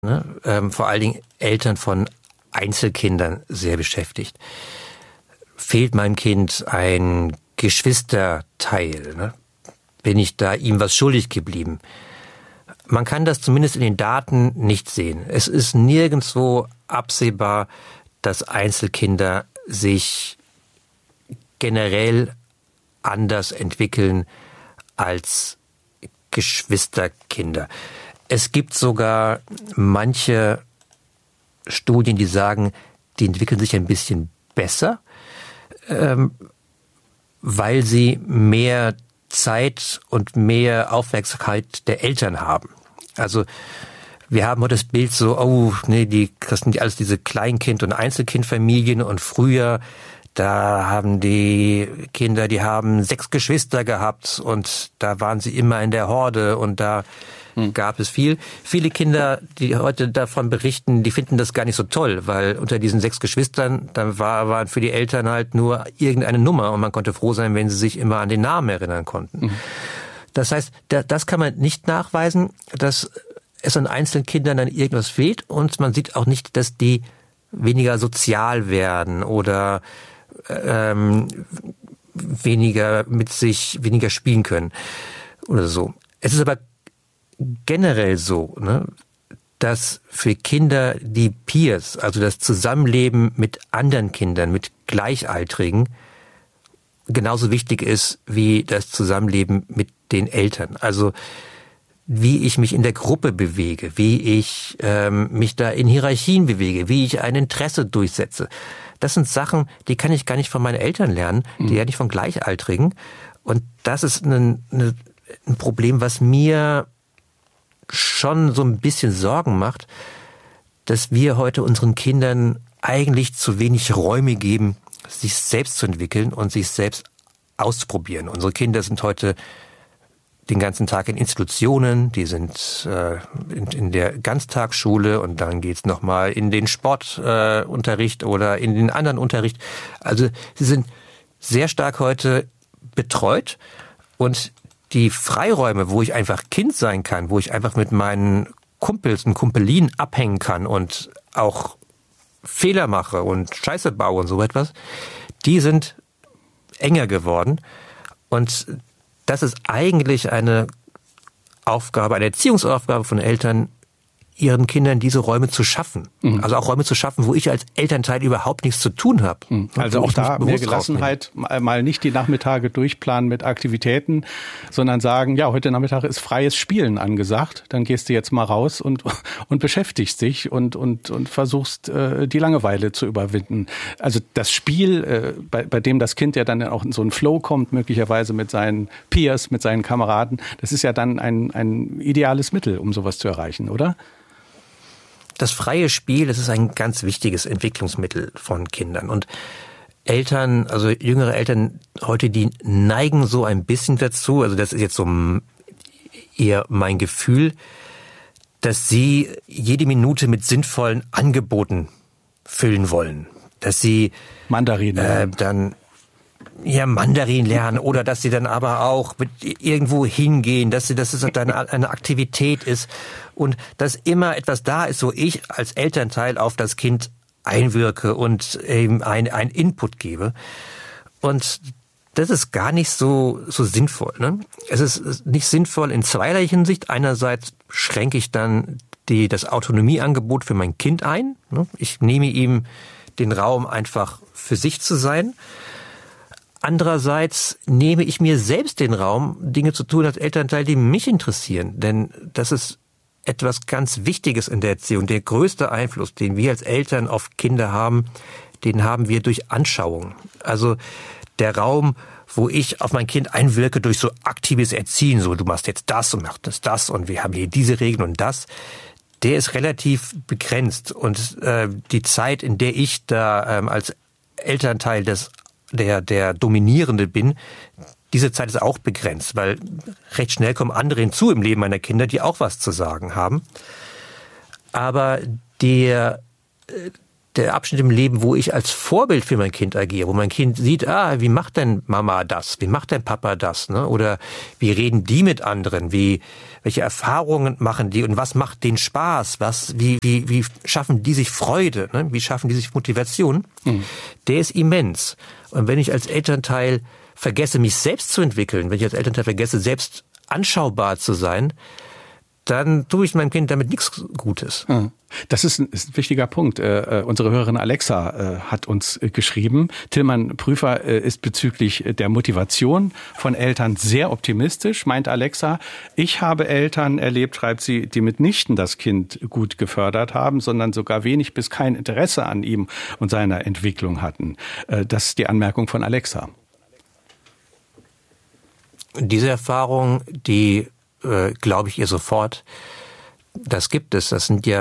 vor allen Dingen Eltern von Einzelkindern sehr beschäftigt. Fehlt meinem Kind ein Geschwisterteil? Ne? Bin ich da ihm was schuldig geblieben? Man kann das zumindest in den Daten nicht sehen. Es ist nirgendwo absehbar, dass Einzelkinder sich generell anders entwickeln als Geschwisterkinder. Es gibt sogar manche Studien, die sagen, die entwickeln sich ein bisschen besser, weil sie mehr Zeit und mehr Aufmerksamkeit der Eltern haben. Also wir haben heute das Bild so, das sind alles diese Kleinkind- und Einzelkindfamilien und früher, da haben die Kinder, die haben 6 Geschwister gehabt und da waren sie immer in der Horde und da gab es viele Kinder, die heute davon berichten, die finden das gar nicht so toll, weil unter diesen 6 Geschwistern, dann waren für die Eltern halt nur irgendeine Nummer und man konnte froh sein, wenn sie sich immer an den Namen erinnern konnten. Das heißt, das kann man nicht nachweisen, dass es an einzelnen Kindern dann irgendwas fehlt und man sieht auch nicht, dass die weniger sozial werden oder weniger spielen können oder so. Es ist aber generell so, dass für Kinder die Peers, also das Zusammenleben mit anderen Kindern, mit Gleichaltrigen, genauso wichtig ist wie das Zusammenleben mit den Eltern. Also wie ich mich in der Gruppe bewege, wie ich mich da in Hierarchien bewege, wie ich ein Interesse durchsetze. Das sind Sachen, die kann ich gar nicht von meinen Eltern lernen, die ja nicht von Gleichaltrigen. Und das ist ein Problem, was mir schon so ein bisschen Sorgen macht, dass wir heute unseren Kindern eigentlich zu wenig Räume geben, sich selbst zu entwickeln und sich selbst auszuprobieren. Unsere Kinder sind heute den ganzen Tag in Institutionen, die sind in der Ganztagsschule und dann geht's nochmal in den Sportunterricht oder in den anderen Unterricht. Also sie sind sehr stark heute betreut und die Freiräume, wo ich einfach Kind sein kann, wo ich einfach mit meinen Kumpels und Kumpelinen abhängen kann und auch Fehler mache und Scheiße baue und so etwas, die sind enger geworden und das ist eigentlich eine Erziehungsaufgabe von Eltern, ihren Kindern diese Räume zu schaffen. Also auch Räume zu schaffen, wo ich als Elternteil überhaupt nichts zu tun habe. Also auch da mehr Gelassenheit, mal nicht die Nachmittage durchplanen mit Aktivitäten, sondern sagen, ja, heute Nachmittag ist freies Spielen angesagt. Dann gehst du jetzt mal raus und beschäftigst dich und versuchst, die Langeweile zu überwinden. Also das Spiel, bei dem das Kind ja dann auch in so einen Flow kommt, möglicherweise mit seinen Peers, mit seinen Kameraden, das ist ja dann ein ideales Mittel, um sowas zu erreichen, oder? Das freie Spiel, das ist ein ganz wichtiges Entwicklungsmittel von Kindern. Und Eltern, also jüngere Eltern heute, die neigen so ein bisschen dazu, also das ist jetzt so eher mein Gefühl, dass sie jede Minute mit sinnvollen Angeboten füllen wollen. Dass sie Mandarin dann Mandarin lernen oder dass sie dann aber auch mit irgendwo hingehen, dass es dann eine Aktivität ist und dass immer etwas da ist, wo ich als Elternteil auf das Kind einwirke und eben ein Input gebe. Und das ist gar nicht so sinnvoll. Ne? Es ist nicht sinnvoll in zweierlei Hinsicht. Einerseits schränke ich dann das Autonomieangebot für mein Kind ein. Ne? Ich nehme ihm den Raum, einfach für sich zu sein. Andererseits nehme ich mir selbst den Raum, Dinge zu tun als Elternteil, die mich interessieren. Denn das ist etwas ganz Wichtiges in der Erziehung. Der größte Einfluss, den wir als Eltern auf Kinder haben, den haben wir durch Anschauung. Also der Raum, wo ich auf mein Kind einwirke durch so aktives Erziehen, so du machst jetzt das und machst das und wir haben hier diese Regeln und das, der ist relativ begrenzt. Und die Zeit, in der ich da als Elternteil der Dominierende bin, diese Zeit ist auch begrenzt, weil recht schnell kommen andere hinzu im Leben meiner Kinder, die auch was zu sagen haben. Aber der Abschnitt im Leben, wo ich als Vorbild für mein Kind agiere, wo mein Kind sieht, wie macht denn Mama das? Wie macht denn Papa das? Ne? Oder wie reden die mit anderen? Welche Erfahrungen machen die und was macht denen Spaß? Wie schaffen die sich Freude? Ne? Wie schaffen die sich Motivation? Der ist immens. Und wenn ich als Elternteil vergesse, mich selbst zu entwickeln, wenn ich als Elternteil vergesse, selbst anschaubar zu sein, dann tue ich meinem Kind damit nichts Gutes. Das ist ein wichtiger Punkt. Unsere Hörerin Alexa hat uns geschrieben. Tillmann Prüfer ist bezüglich der Motivation von Eltern sehr optimistisch, meint Alexa. Ich habe Eltern erlebt, schreibt sie, die mitnichten das Kind gut gefördert haben, sondern sogar wenig bis kein Interesse an ihm und seiner Entwicklung hatten. Das ist die Anmerkung von Alexa. Diese Erfahrung, die glaube ich ihr sofort. Das gibt es. Das sind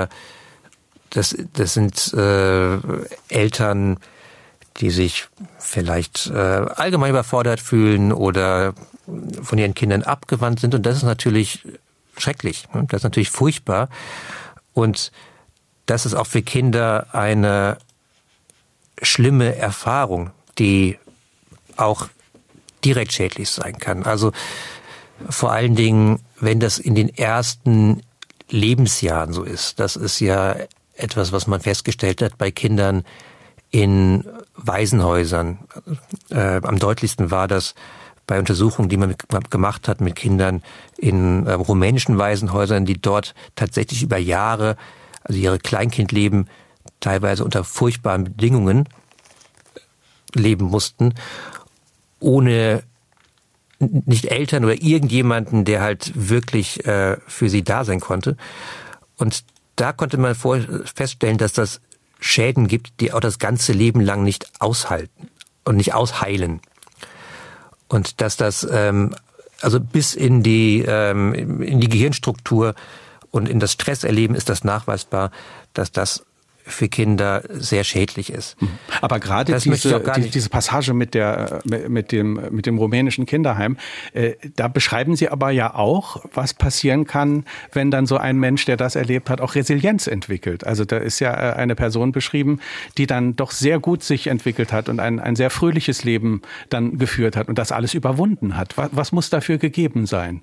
Eltern, die sich vielleicht allgemein überfordert fühlen oder von ihren Kindern abgewandt sind. Und das ist natürlich schrecklich. Das ist natürlich furchtbar. Und das ist auch für Kinder eine schlimme Erfahrung, die auch direkt schädlich sein kann. Also vor allen Dingen, wenn das in den ersten Lebensjahren so ist. Das ist ja etwas, was man festgestellt hat bei Kindern in Waisenhäusern. Am deutlichsten war das bei Untersuchungen, die man gemacht hat mit Kindern in rumänischen Waisenhäusern, die dort tatsächlich über Jahre, also ihre Kleinkindleben teilweise unter furchtbaren Bedingungen leben mussten, ohne nicht Eltern oder irgendjemanden, der halt wirklich für sie da sein konnte. Und da konnte man feststellen, dass das Schäden gibt, die auch das ganze Leben lang nicht aushalten und nicht ausheilen. Und dass das also bis in die Gehirnstruktur und in das Stresserleben ist das nachweisbar, dass das für Kinder sehr schädlich ist. Aber gerade diese Passage mit dem rumänischen Kinderheim, da beschreiben Sie aber ja auch, was passieren kann, wenn dann so ein Mensch, der das erlebt hat, auch Resilienz entwickelt. Also da ist ja eine Person beschrieben, die dann doch sehr gut sich entwickelt hat und ein sehr fröhliches Leben dann geführt hat und das alles überwunden hat. Was muss dafür gegeben sein?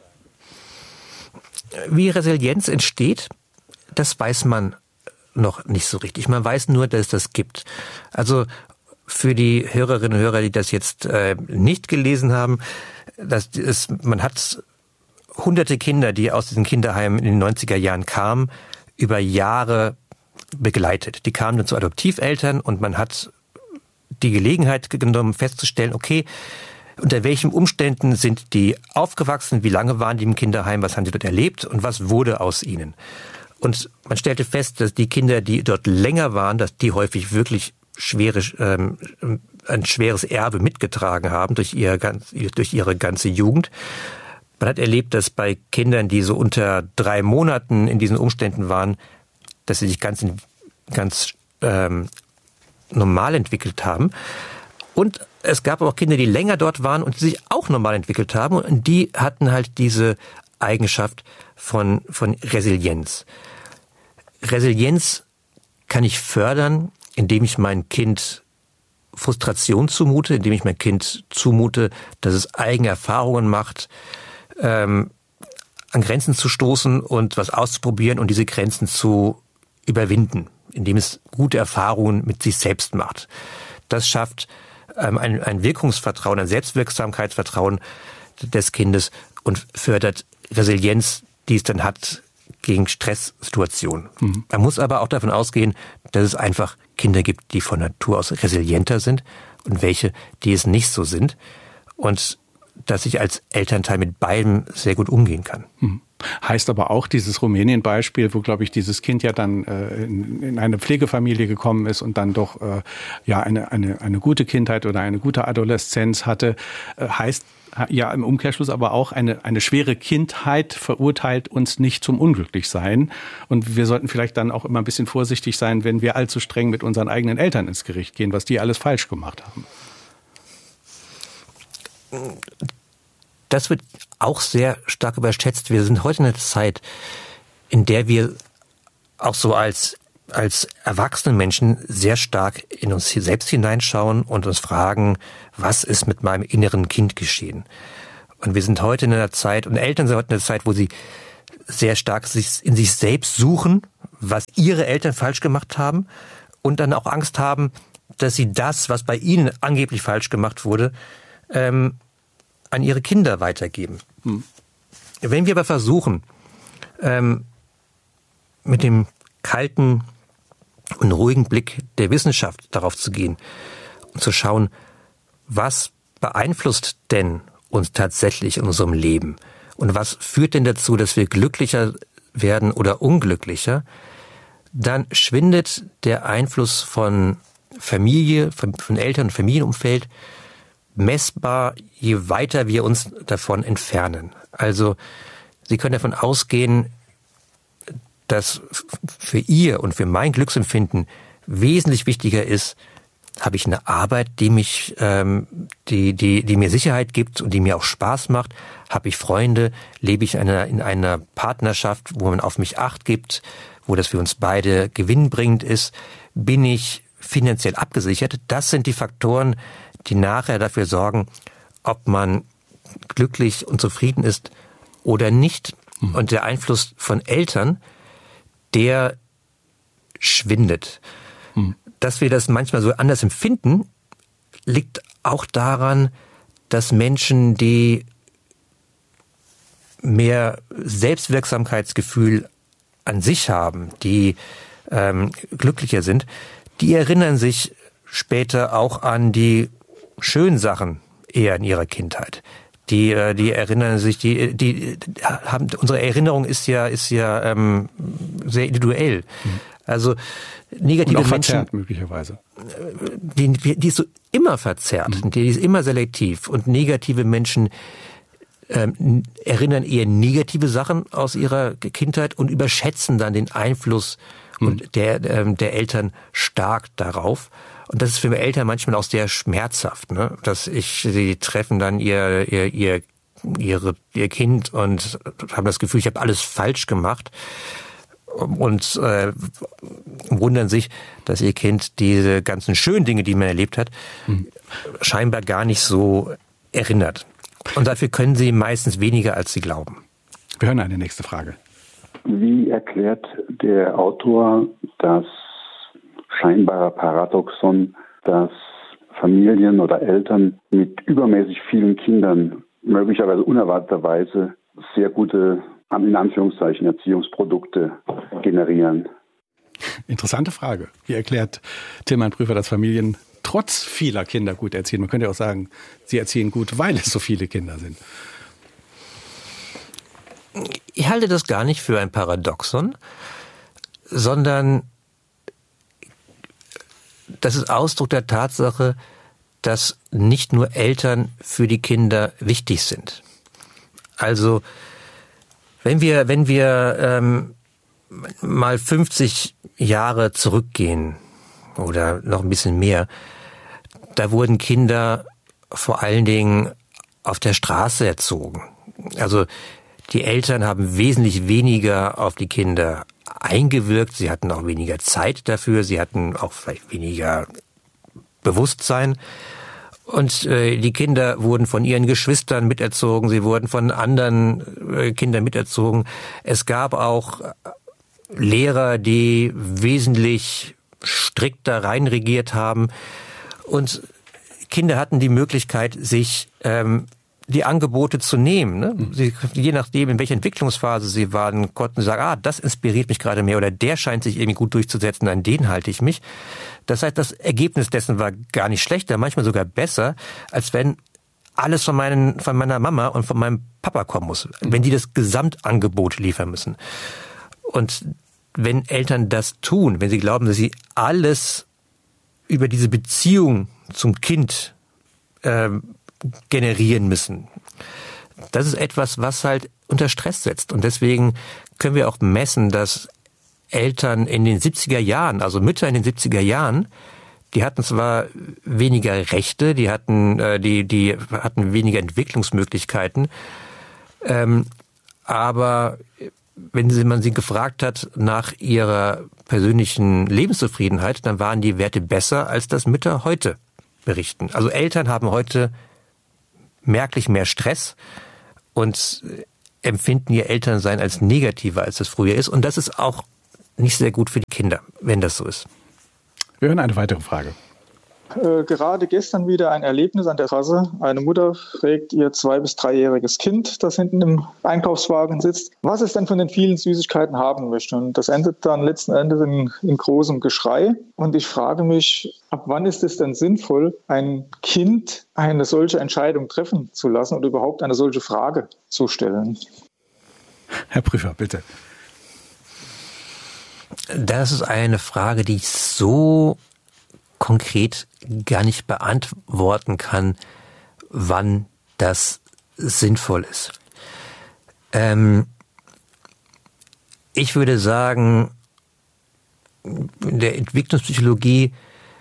Wie Resilienz entsteht, das weiß man noch nicht so richtig. Man weiß nur, dass es das gibt. Also für die Hörerinnen und Hörer, die das jetzt nicht gelesen haben, man hat hunderte Kinder, die aus diesen Kinderheimen in den 90er Jahren kamen, über Jahre begleitet. Die kamen dann zu Adoptiveltern und man hat die Gelegenheit genommen, festzustellen, okay, unter welchen Umständen sind die aufgewachsen, wie lange waren die im Kinderheim, was haben die dort erlebt und was wurde aus ihnen. Und man stellte fest, dass die Kinder, die dort länger waren, dass die häufig wirklich ein schweres Erbe mitgetragen haben durch ihre ganze Jugend. Man hat erlebt, dass bei Kindern, die so unter 3 Monaten in diesen Umständen waren, dass sie sich ganz normal entwickelt haben. Und es gab auch Kinder, die länger dort waren und die sich auch normal entwickelt haben. Und die hatten halt diese Eigenschaft von Resilienz. Resilienz kann ich fördern, indem ich mein Kind Frustration zumute, indem ich mein Kind zumute, dass es eigene Erfahrungen macht, an Grenzen zu stoßen und was auszuprobieren und diese Grenzen zu überwinden, indem es gute Erfahrungen mit sich selbst macht. Das schafft ein Wirkungsvertrauen, ein Selbstwirksamkeitsvertrauen des Kindes und fördert Resilienz, die es dann hat gegen Stresssituationen. Man muss aber auch davon ausgehen, dass es einfach Kinder gibt, die von Natur aus resilienter sind und welche, die es nicht so sind. Und dass ich als Elternteil mit beidem sehr gut umgehen kann. Heißt aber auch dieses Rumänien-Beispiel, wo, glaube ich, dieses Kind ja dann in eine Pflegefamilie gekommen ist und dann doch eine gute Kindheit oder eine gute Adoleszenz hatte, heißt ja im Umkehrschluss aber auch, eine schwere Kindheit verurteilt uns nicht zum Unglücklichsein. Und wir sollten vielleicht dann auch immer ein bisschen vorsichtig sein, wenn wir allzu streng mit unseren eigenen Eltern ins Gericht gehen, was die alles falsch gemacht haben. Das wird auch sehr stark überschätzt. Wir sind heute in einer Zeit, in der wir auch so als als erwachsene Menschen sehr stark in uns selbst hineinschauen und uns fragen, was ist mit meinem inneren Kind geschehen? Und wir sind heute in einer Zeit, und Eltern sind heute in einer Zeit, wo sie sehr stark in sich selbst suchen, was ihre Eltern falsch gemacht haben und dann auch Angst haben, dass sie das, was bei ihnen angeblich falsch gemacht wurde, an ihre Kinder weitergeben. Wenn wir aber versuchen, mit dem kalten und ruhigen Blick der Wissenschaft darauf zu gehen und zu schauen, was beeinflusst denn uns tatsächlich in unserem Leben und was führt denn dazu, dass wir glücklicher werden oder unglücklicher, dann schwindet der Einfluss von Familie, von Eltern und Familienumfeld messbar, je weiter wir uns davon entfernen. Also Sie können davon ausgehen, dass für Ihr und für mein Glücksempfinden wesentlich wichtiger ist, habe ich eine Arbeit, die mich, die mir Sicherheit gibt und die mir auch Spaß macht? Habe ich Freunde? Lebe ich in einer Partnerschaft, wo man auf mich Acht gibt, wo das für uns beide gewinnbringend ist? Bin ich finanziell abgesichert? Das sind die Faktoren, die nachher dafür sorgen, ob man glücklich und zufrieden ist oder nicht. Und der Einfluss von Eltern, der schwindet. Dass wir das manchmal so anders empfinden, liegt auch daran, dass Menschen, die mehr Selbstwirksamkeitsgefühl an sich haben, die glücklicher sind, die erinnern sich später auch an die schönen Sachen eher in ihrer Kindheit. Die erinnern sich, die haben, unsere Erinnerung ist ja sehr individuell. Also negative und auch Menschen, verzerrt möglicherweise. Die ist so immer verzerrt, die ist immer selektiv, und negative Menschen erinnern eher negative Sachen aus ihrer Kindheit und überschätzen dann den Einfluss der Eltern stark darauf. Und das ist für Eltern manchmal auch sehr schmerzhaft, ne? Sie treffen dann ihr Kind und haben das Gefühl, ich habe alles falsch gemacht, und wundern sich, dass ihr Kind diese ganzen schönen Dinge, die man erlebt hat, scheinbar gar nicht so erinnert. Und dafür können sie meistens weniger, als sie glauben. Wir hören eine nächste Frage. Wie erklärt der Autor das scheinbare Paradoxon, dass Familien oder Eltern mit übermäßig vielen Kindern möglicherweise unerwarteterweise sehr gute, in Anführungszeichen, Erziehungsprodukte generieren? Interessante Frage. Wie erklärt Tilman Prüfer, dass Familien trotz vieler Kinder gut erziehen? Man könnte ja auch sagen, sie erziehen gut, weil es so viele Kinder sind. Ich halte das gar nicht für ein Paradoxon, sondern das ist Ausdruck der Tatsache, dass nicht nur Eltern für die Kinder wichtig sind. Also wenn wir mal 50 Jahre zurückgehen oder noch ein bisschen mehr, da wurden Kinder vor allen Dingen auf der Straße erzogen. Also die Eltern haben wesentlich weniger auf die Kinder eingewirkt, sie hatten auch weniger Zeit dafür, sie hatten auch vielleicht weniger Bewusstsein. Und die Kinder wurden von ihren Geschwistern miterzogen, sie wurden von anderen Kindern miterzogen. Es gab auch Lehrer, die wesentlich strikter reinregiert haben. Und Kinder hatten die Möglichkeit, sich die Angebote zu nehmen. Ne? Sie, je nachdem, in welcher Entwicklungsphase sie waren, konnten sie sagen, das inspiriert mich gerade mehr, oder der scheint sich irgendwie gut durchzusetzen, an den halte ich mich. Das heißt, das Ergebnis dessen war gar nicht schlechter, manchmal sogar besser, als wenn alles von meiner Mama und von meinem Papa kommen muss, wenn die das Gesamtangebot liefern müssen. Und wenn Eltern das tun, wenn sie glauben, dass sie alles über diese Beziehung zum Kind generieren müssen. Das ist etwas, was halt unter Stress setzt. Und deswegen können wir auch messen, dass Eltern in den 70er Jahren, also Mütter in den 70er Jahren, die hatten zwar weniger Rechte, die hatten weniger Entwicklungsmöglichkeiten, aber wenn man sie gefragt hat nach ihrer persönlichen Lebenszufriedenheit, dann waren die Werte besser, als das Mütter heute berichten. Also Eltern haben heute merklich mehr Stress und empfinden ihr Elternsein als negativer, als das früher ist. Und das ist auch nicht sehr gut für die Kinder, wenn das so ist. Wir hören eine weitere Frage. Gerade gestern wieder ein Erlebnis an der Kasse. Eine Mutter fragt ihr 2- bis 3-jähriges Kind, das hinten im Einkaufswagen sitzt, was es denn von den vielen Süßigkeiten haben möchte. Und das endet dann letzten Endes in großem Geschrei. Und ich frage mich, ab wann ist es denn sinnvoll, ein Kind eine solche Entscheidung treffen zu lassen oder überhaupt eine solche Frage zu stellen? Herr Prüfer, bitte. Das ist eine Frage, die ich so konkret gar nicht beantworten kann, wann das sinnvoll ist. Ich würde sagen, in der Entwicklungspsychologie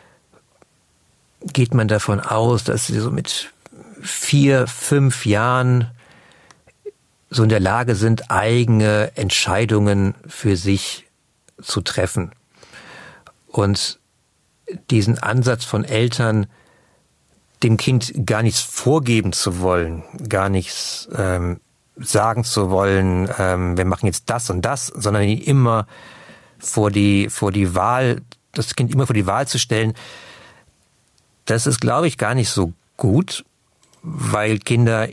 geht man davon aus, dass sie so mit 4, 5 Jahren so in der Lage sind, eigene Entscheidungen für sich zu treffen. Und diesen Ansatz von Eltern, dem Kind gar nichts vorgeben zu wollen, gar nichts sagen zu wollen, wir machen jetzt das und das, sondern ihn immer vor die Wahl, das Kind immer vor die Wahl zu stellen, das ist, glaube ich, gar nicht so gut, weil kleine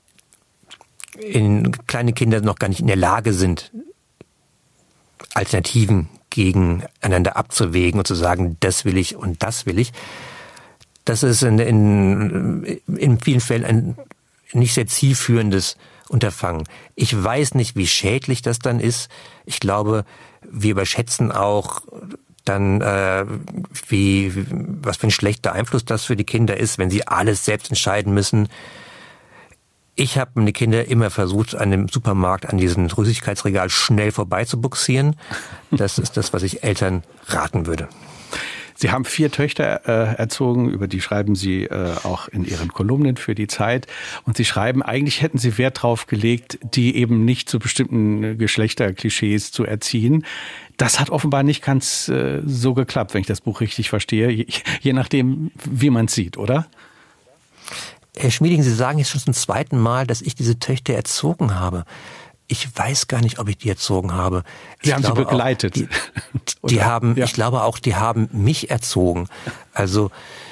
Kinder noch gar nicht in der Lage sind, Alternativen gegeneinander abzuwägen und zu sagen, das will ich und das will ich. Das ist in vielen Fällen ein nicht sehr zielführendes Unterfangen. Ich weiß nicht, wie schädlich das dann ist. Ich glaube, wir überschätzen auch dann, was für ein schlechter Einfluss das für die Kinder ist, wenn sie alles selbst entscheiden müssen. Ich habe meine Kinder immer versucht, an dem Supermarkt, an diesem Süßigkeitsregal schnell vorbeizubuxieren. Das ist das, was ich Eltern raten würde. Sie haben 4 Töchter erzogen, über die schreiben Sie auch in Ihren Kolumnen für die Zeit. Und Sie schreiben, eigentlich hätten Sie Wert drauf gelegt, die eben nicht zu bestimmten Geschlechterklischees zu erziehen. Das hat offenbar nicht ganz so geklappt, wenn ich das Buch richtig verstehe, je nachdem, wie man es sieht, oder? Herr Schmieding, Sie sagen jetzt schon zum 2. Mal, dass ich diese Töchter erzogen habe. Ich weiß gar nicht, ob ich die erzogen habe. Sie haben sie begleitet. Die haben, ja. Ich glaube auch, die haben mich erzogen. Also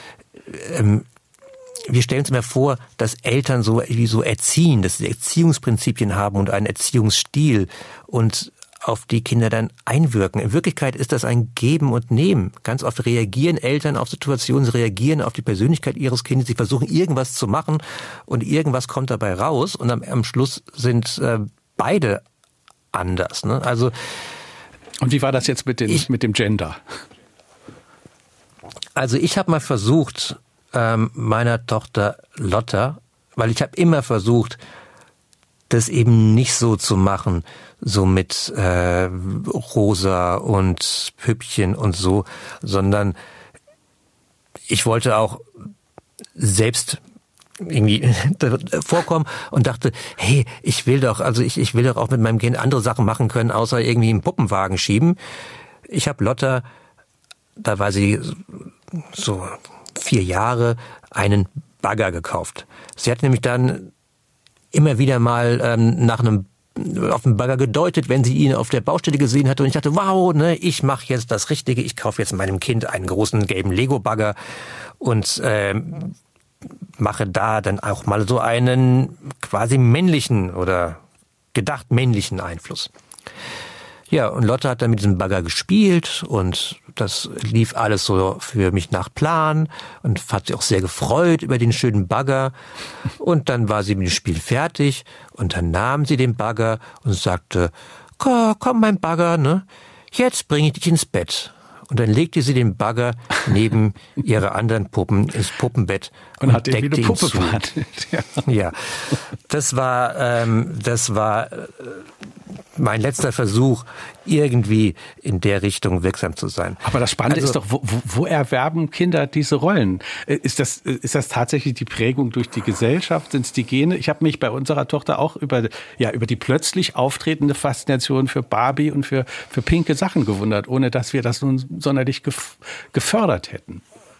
wir stellen uns immer vor, dass Eltern so erziehen, dass sie Erziehungsprinzipien haben und einen Erziehungsstil und auf die Kinder dann einwirken. In Wirklichkeit ist das ein Geben und Nehmen. Ganz oft reagieren Eltern auf Situationen, sie reagieren auf die Persönlichkeit ihres Kindes, sie versuchen irgendwas zu machen und irgendwas kommt dabei raus und am Schluss sind beide anders. Ne? Also, und wie war das jetzt mit dem Gender? Also ich habe mal versucht, meiner Tochter Lotta, weil ich habe immer versucht, das eben nicht so zu machen, so mit Rosa und Püppchen und so, sondern ich wollte auch selbst irgendwie vorkommen und dachte, hey, ich will doch auch mit meinem Kind andere Sachen machen können, außer irgendwie einen Puppenwagen schieben. Ich habe Lotta, da war sie so 4 Jahre, einen Bagger gekauft. Sie hat nämlich dann immer wieder mal auf den Bagger gedeutet, wenn sie ihn auf der Baustelle gesehen hatte. Und ich dachte, wow, ne, ich mache jetzt das Richtige. Ich kaufe jetzt meinem Kind einen großen gelben Lego-Bagger und mache da dann auch mal so einen quasi männlichen oder gedacht männlichen Einfluss. Ja, und Lotte hat dann mit diesem Bagger gespielt und das lief alles so für mich nach Plan und hat sich auch sehr gefreut über den schönen Bagger. Und dann war sie mit dem Spiel fertig und dann nahm sie den Bagger und sagte, komm mein Bagger, ne? Jetzt bringe ich dich ins Bett. Und dann legte sie den Bagger neben ihre anderen Puppen ins Puppenbett und hat deckte ihn zu. Ja, das war mein letzter Versuch, irgendwie in der Richtung wirksam zu sein. Aber das Spannende ist doch, wo erwerben Kinder diese Rollen? Ist das tatsächlich die Prägung durch die Gesellschaft? Sind es die Gene? Ich habe mich bei unserer Tochter auch über die plötzlich auftretende Faszination für Barbie und für pinke Sachen gewundert, ohne dass wir das nun sonderlich gefördert hätten.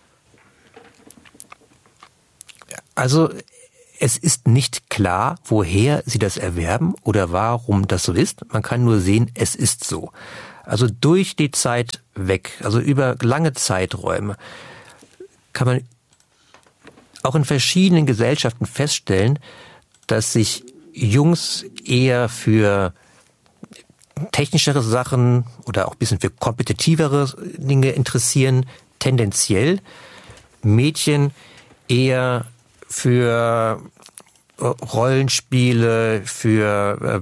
Also es ist nicht klar, woher sie das erwerben oder warum das so ist. Man kann nur sehen, es ist so. Also durch die Zeit weg, also über lange Zeiträume, kann man auch in verschiedenen Gesellschaften feststellen, dass sich Jungs eher für technischere Sachen oder auch ein bisschen für kompetitivere Dinge interessieren, tendenziell. Mädchen eher für Rollenspiele, für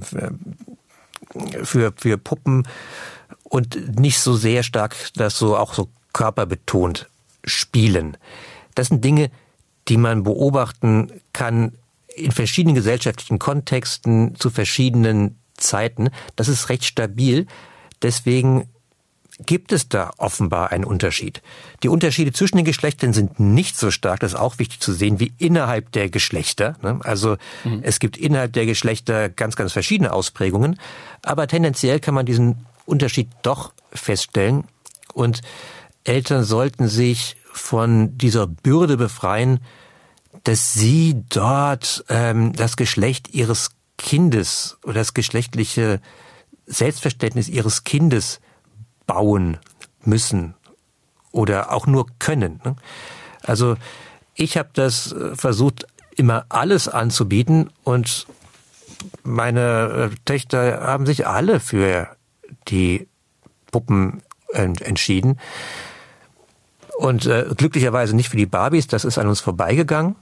Puppen und nicht so sehr stark das so auch so körperbetont spielen. Das sind Dinge, die man beobachten kann in verschiedenen gesellschaftlichen Kontexten zu verschiedenen Zeiten. Das ist recht stabil. Deswegen gibt es da offenbar einen Unterschied. Die Unterschiede zwischen den Geschlechtern sind nicht so stark, das ist auch wichtig zu sehen, wie innerhalb der Geschlechter. Also es gibt innerhalb der Geschlechter ganz, ganz verschiedene Ausprägungen, aber tendenziell kann man diesen Unterschied doch feststellen und Eltern sollten sich von dieser Bürde befreien, dass sie dort das Geschlecht ihres Kindes oder das geschlechtliche Selbstverständnis ihres Kindes bauen müssen oder auch nur können. Also ich habe das versucht, immer alles anzubieten und meine Töchter haben sich alle für die Puppen entschieden und glücklicherweise nicht für die Barbies, das ist an uns vorbeigegangen.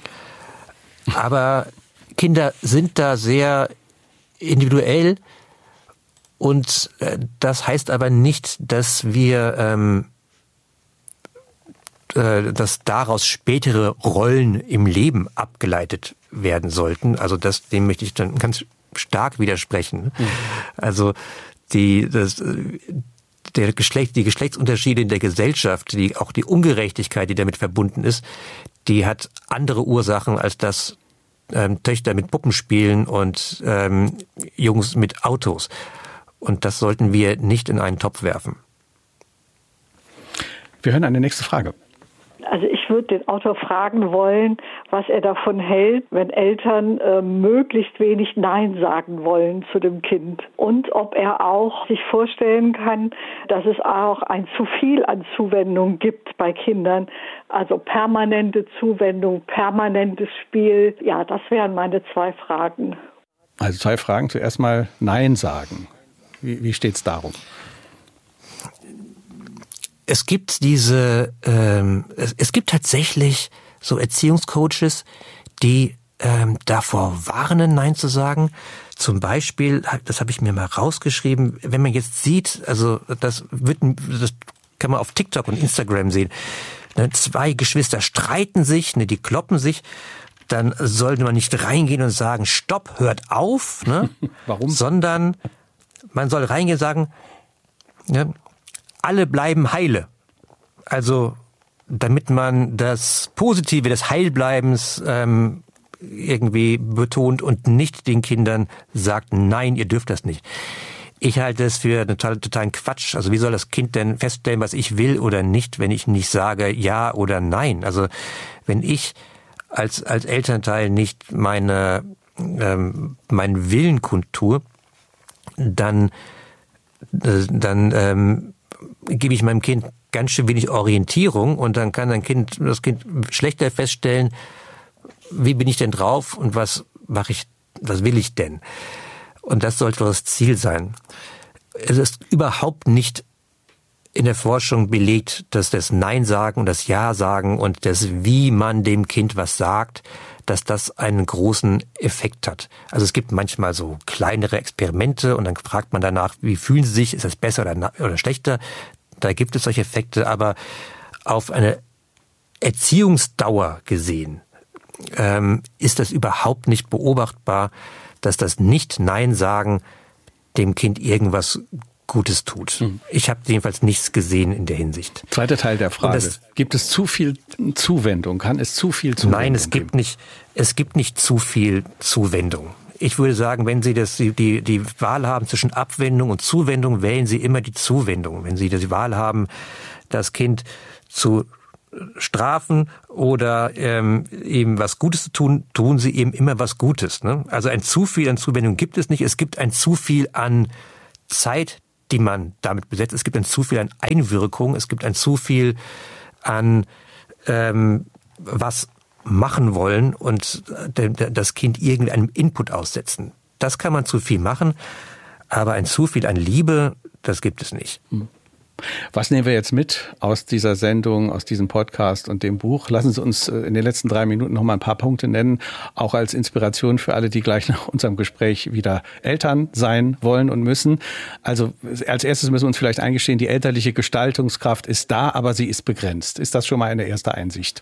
Aber Kinder sind da sehr individuell. Und das heißt aber nicht, dass wir, dass daraus spätere Rollen im Leben abgeleitet werden sollten. Also dem möchte ich dann ganz stark widersprechen. Mhm. Also die Geschlechtsunterschiede in der Gesellschaft, auch die Ungerechtigkeit, die damit verbunden ist, die hat andere Ursachen, als dass Töchter mit Puppen spielen und Jungs mit Autos. Und das sollten wir nicht in einen Topf werfen. Wir hören eine nächste Frage. Also ich würde den Autor fragen wollen, was er davon hält, wenn Eltern möglichst wenig Nein sagen wollen zu dem Kind. Und ob er auch sich vorstellen kann, dass es auch ein zu viel an Zuwendung gibt bei Kindern. Also permanente Zuwendung, permanentes Spiel. Ja, das wären meine 2 Fragen. Also 2 Fragen. Zuerst mal Nein sagen. Wie steht's darum? Es gibt es gibt tatsächlich so Erziehungscoaches, die davor warnen, Nein zu sagen. Zum Beispiel, das habe ich mir mal rausgeschrieben, wenn man jetzt sieht, also das kann man auf TikTok und Instagram sehen, 2 Geschwister streiten sich, die kloppen sich, dann sollte man nicht reingehen und sagen, stopp, hört auf, Warum? Sondern man soll reingehen und sagen, alle bleiben heile. Also damit man das Positive des Heilbleibens irgendwie betont und nicht den Kindern sagt, nein, ihr dürft das nicht. Ich halte es für totalen Quatsch. Also wie soll das Kind denn feststellen, was ich will oder nicht, wenn ich nicht sage ja oder nein? Also wenn ich als Elternteil nicht meinen Willen kundtue, dann gebe ich meinem Kind ganz schön wenig Orientierung und dann kann das Kind schlechter feststellen, wie bin ich denn drauf und was will ich denn? Und das sollte das Ziel sein. Es ist überhaupt nicht in der Forschung belegt, dass das Nein sagen und das Ja sagen und das, wie man dem Kind was sagt, dass das einen großen Effekt hat. Also es gibt manchmal so kleinere Experimente und dann fragt man danach, wie fühlen sie sich, ist das besser oder schlechter? Da gibt es solche Effekte, aber auf eine Erziehungsdauer gesehen ist das überhaupt nicht beobachtbar, dass das Nicht-Nein-Sagen dem Kind irgendwas Gutes tut. Ich habe jedenfalls nichts gesehen in der Hinsicht. Zweiter Teil der Frage. Gibt es zu viel Zuwendung? Kann es zu viel Zuwendung Nein, es gibt nicht zu viel Zuwendung. Ich würde sagen, wenn Sie die Wahl haben zwischen Abwendung und Zuwendung, wählen Sie immer die Zuwendung. Wenn Sie die Wahl haben, das Kind zu strafen oder ihm was Gutes zu tun, tun Sie ihm immer was Gutes. Ne? Also ein zu viel an Zuwendung gibt es nicht. Es gibt ein zu viel an Zeit, die man damit besetzt. Es gibt ein zu viel an Einwirkung. Es gibt ein zu viel an was machen wollen und das Kind irgendeinem Input aussetzen. Das kann man zu viel machen, aber ein zu viel an Liebe, das gibt es nicht. Was nehmen wir jetzt mit aus dieser Sendung, aus diesem Podcast und dem Buch? Lassen Sie uns in den letzten 3 Minuten noch mal ein paar Punkte nennen, auch als Inspiration für alle, die gleich nach unserem Gespräch wieder Eltern sein wollen und müssen. Also als erstes müssen wir uns vielleicht eingestehen, die elterliche Gestaltungskraft ist da, aber sie ist begrenzt. Ist das schon mal eine erste Einsicht?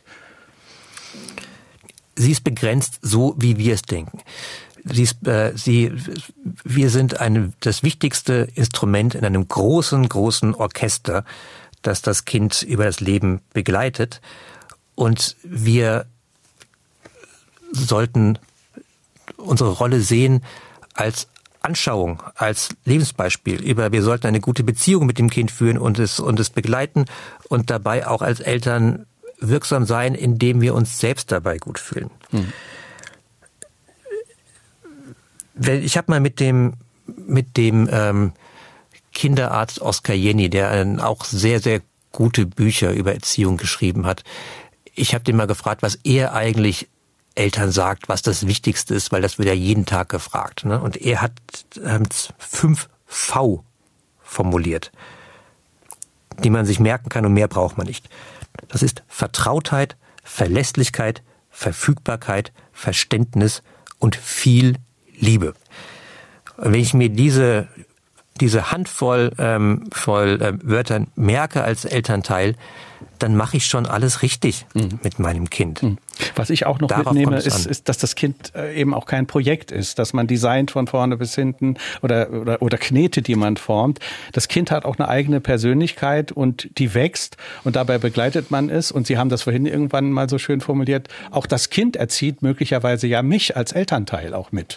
Sie ist begrenzt, so wie wir es denken. Wir sind das wichtigste Instrument in einem großen, großen Orchester, das das Kind über das Leben begleitet. Und wir sollten unsere Rolle sehen als Anschauung, als Lebensbeispiel. Wir sollten eine gute Beziehung mit dem Kind führen und es begleiten und dabei auch als Eltern wirksam sein, indem wir uns selbst dabei gut fühlen. Ich habe mal mit dem Kinderarzt Oskar Jenny, der auch sehr, sehr gute Bücher über Erziehung geschrieben hat, ich habe den mal gefragt, was er eigentlich Eltern sagt, was das Wichtigste ist, weil das wird ja jeden Tag gefragt. Ne? Und er hat 5 V formuliert, die man sich merken kann und mehr braucht man nicht. Das ist Vertrautheit, Verlässlichkeit, Verfügbarkeit, Verständnis und viel Liebe. Und wenn ich mir diese Handvoll Wörtern merke als Elternteil, dann mache ich schon alles richtig mit meinem Kind. Was ich auch noch mitnehme, ist, dass das Kind eben auch kein Projekt ist, dass man designt von vorne bis hinten oder Knete, die man formt. Das Kind hat auch eine eigene Persönlichkeit und die wächst und dabei begleitet man es. Und Sie haben das vorhin irgendwann mal so schön formuliert, auch das Kind erzieht möglicherweise ja mich als Elternteil auch mit.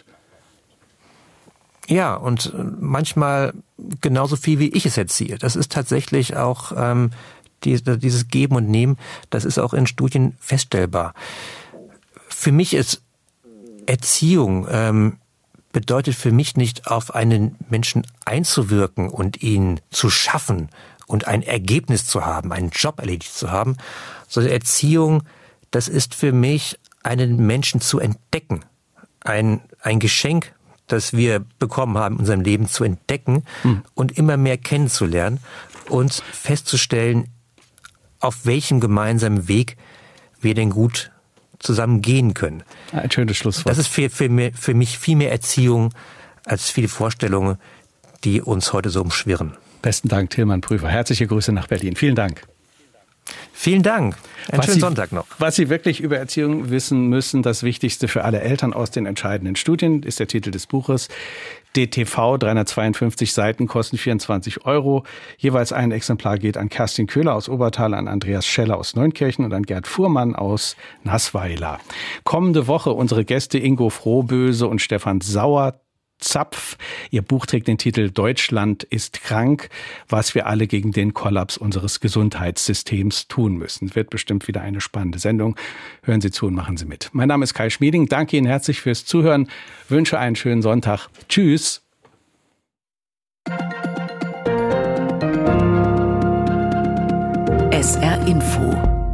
Ja, und manchmal genauso viel, wie ich es erziehe. Das ist tatsächlich auch dieses Geben und Nehmen, das ist auch in Studien feststellbar. Für mich ist Erziehung bedeutet für mich nicht, auf einen Menschen einzuwirken und ihn zu schaffen und ein Ergebnis zu haben, einen Job erledigt zu haben, sondern Erziehung, das ist für mich, einen Menschen zu entdecken, ein Geschenk, das wir bekommen haben in unserem Leben, zu entdecken und immer mehr kennenzulernen und festzustellen, auf welchem gemeinsamen Weg wir denn gut zusammen gehen können. Ein schönes Schlusswort. Das ist für mich viel mehr Erziehung als viele Vorstellungen, die uns heute so umschwirren. Besten Dank, Tilman Prüfer. Herzliche Grüße nach Berlin. Vielen Dank. Vielen Dank. Einen schönen Sonntag noch. Was Sie wirklich über Erziehung wissen müssen, das Wichtigste für alle Eltern aus den entscheidenden Studien, ist der Titel des Buches. DTV, 352 Seiten, kosten 24 €. Jeweils ein Exemplar geht an Kerstin Köhler aus Obertal, an Andreas Scheller aus Neunkirchen und an Gerd Fuhrmann aus Nassweiler. Kommende Woche unsere Gäste Ingo Frohböse und Stefan Sauerzapf. Ihr Buch trägt den Titel Deutschland ist krank, was wir alle gegen den Kollaps unseres Gesundheitssystems tun müssen. Wird bestimmt wieder eine spannende Sendung. Hören Sie zu und machen Sie mit. Mein Name ist Kai Schmieding. Danke Ihnen herzlich fürs Zuhören. Wünsche einen schönen Sonntag. Tschüss. SR Info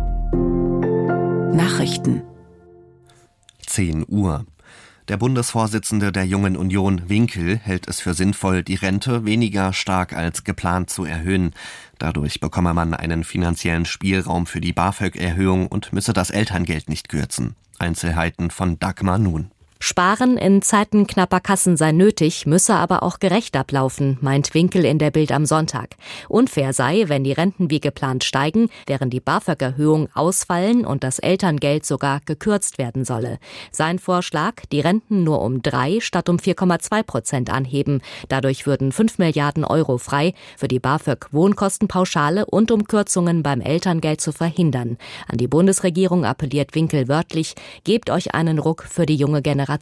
Nachrichten 10 Uhr. Der Bundesvorsitzende der Jungen Union, Winkel, hält es für sinnvoll, die Rente weniger stark als geplant zu erhöhen. Dadurch bekomme man einen finanziellen Spielraum für die BAföG-Erhöhung und müsse das Elterngeld nicht kürzen. Einzelheiten von Dagmar Nun. Sparen in Zeiten knapper Kassen sei nötig, müsse aber auch gerecht ablaufen, meint Winkel in der Bild am Sonntag. Unfair sei, wenn die Renten wie geplant steigen, während die BAföG-Erhöhung ausfallen und das Elterngeld sogar gekürzt werden solle. Sein Vorschlag, die Renten nur um 3 statt um 4,2% anheben. Dadurch würden 5 Milliarden Euro frei für die BAföG-Wohnkostenpauschale und um Kürzungen beim Elterngeld zu verhindern. An die Bundesregierung appelliert Winkel wörtlich, gebt euch einen Ruck für die junge Generation.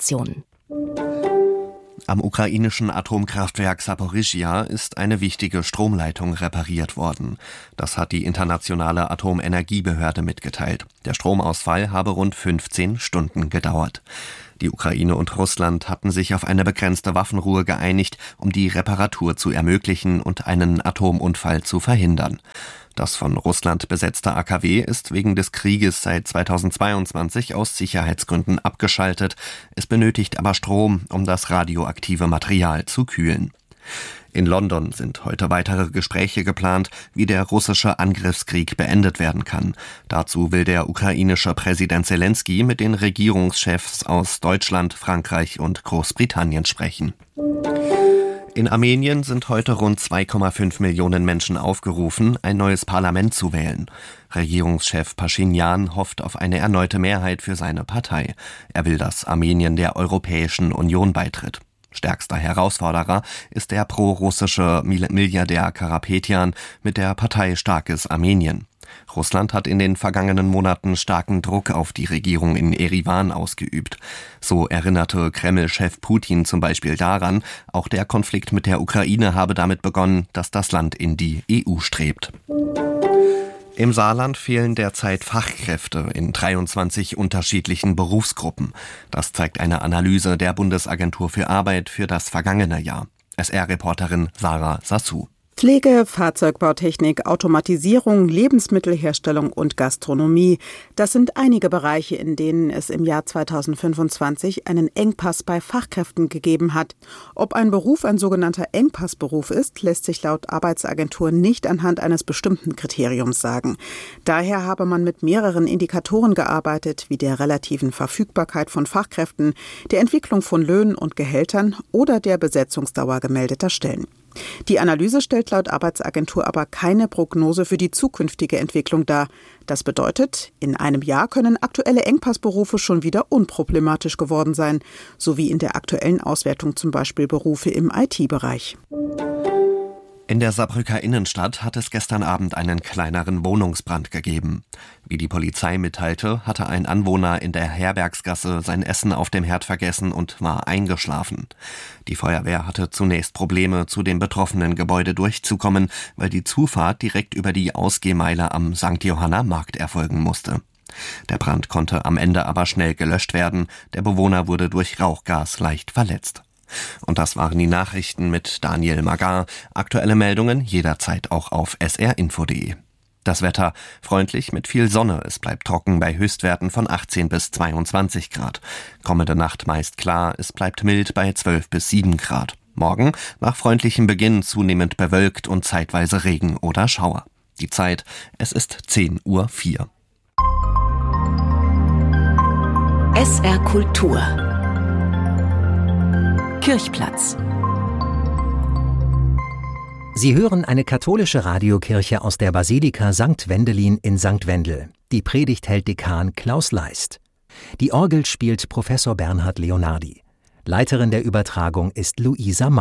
Am ukrainischen Atomkraftwerk Saporischschja ist eine wichtige Stromleitung repariert worden. Das hat die Internationale Atomenergiebehörde mitgeteilt. Der Stromausfall habe rund 15 Stunden gedauert. Die Ukraine und Russland hatten sich auf eine begrenzte Waffenruhe geeinigt, um die Reparatur zu ermöglichen und einen Atomunfall zu verhindern. Das von Russland besetzte AKW ist wegen des Krieges seit 2022 aus Sicherheitsgründen abgeschaltet. Es benötigt aber Strom, um das radioaktive Material zu kühlen. In London sind heute weitere Gespräche geplant, wie der russische Angriffskrieg beendet werden kann. Dazu will der ukrainische Präsident Selenskyj mit den Regierungschefs aus Deutschland, Frankreich und Großbritannien sprechen. In Armenien sind heute rund 2,5 Millionen Menschen aufgerufen, ein neues Parlament zu wählen. Regierungschef Paschinjan hofft auf eine erneute Mehrheit für seine Partei. Er will, dass Armenien der Europäischen Union beitritt. Stärkster Herausforderer ist der pro-russische Milliardär Karapetyan mit der Partei Starkes Armenien. Russland hat in den vergangenen Monaten starken Druck auf die Regierung in Eriwan ausgeübt. So erinnerte Kreml-Chef Putin zum Beispiel daran, auch der Konflikt mit der Ukraine habe damit begonnen, dass das Land in die EU strebt. Im Saarland fehlen derzeit Fachkräfte in 23 unterschiedlichen Berufsgruppen. Das zeigt eine Analyse der Bundesagentur für Arbeit für das vergangene Jahr. SR-Reporterin Sarah Sassou. Pflege, Fahrzeugbautechnik, Automatisierung, Lebensmittelherstellung und Gastronomie. Das sind einige Bereiche, in denen es im Jahr 2025 einen Engpass bei Fachkräften gegeben hat. Ob ein Beruf ein sogenannter Engpassberuf ist, lässt sich laut Arbeitsagentur nicht anhand eines bestimmten Kriteriums sagen. Daher habe man mit mehreren Indikatoren gearbeitet, wie der relativen Verfügbarkeit von Fachkräften, der Entwicklung von Löhnen und Gehältern oder der Besetzungsdauer gemeldeter Stellen. Die Analyse stellt laut Arbeitsagentur aber keine Prognose für die zukünftige Entwicklung dar. Das bedeutet, in einem Jahr können aktuelle Engpassberufe schon wieder unproblematisch geworden sein, so wie in der aktuellen Auswertung zum Beispiel Berufe im IT-Bereich. In der Saarbrücker Innenstadt hat es gestern Abend einen kleineren Wohnungsbrand gegeben. Wie die Polizei mitteilte, hatte ein Anwohner in der Herbergsgasse sein Essen auf dem Herd vergessen und war eingeschlafen. Die Feuerwehr hatte zunächst Probleme, zu dem betroffenen Gebäude durchzukommen, weil die Zufahrt direkt über die Ausgehmeile am St. Johanna Markt erfolgen musste. Der Brand konnte am Ende aber schnell gelöscht werden. Der Bewohner wurde durch Rauchgas leicht verletzt. Und das waren die Nachrichten mit Daniel Magar. Aktuelle Meldungen jederzeit auch auf srinfo.de. Das Wetter freundlich mit viel Sonne. Es bleibt trocken bei Höchstwerten von 18 bis 22 Grad. Kommende Nacht meist klar. Es bleibt mild bei 12 bis 7 Grad. Morgen nach freundlichem Beginn zunehmend bewölkt und zeitweise Regen oder Schauer. Die Zeit, es ist 10:04 Uhr. SR Kultur Kirchplatz. Sie hören eine katholische Radiokirche aus der Basilika St. Wendelin in St. Wendel. Die Predigt hält Dekan Klaus Leist. Die Orgel spielt Professor Bernhard Leonardi. Leiterin der Übertragung ist Luisa Mau.